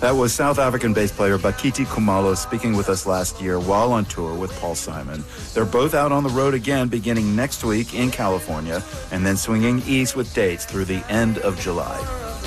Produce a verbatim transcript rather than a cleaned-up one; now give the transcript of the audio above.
That was South African bass player Bakiti Khumalo speaking with us last year while on tour with Paul Simon. They're both out on the road again beginning next week in California and then swinging east with dates through the end of July.